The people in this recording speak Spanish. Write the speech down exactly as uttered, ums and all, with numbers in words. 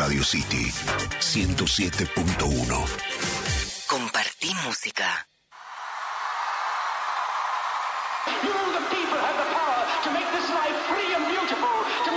Radio City ciento siete punto uno. Compartí música. You, the people, have the power to make this life free and beautiful, to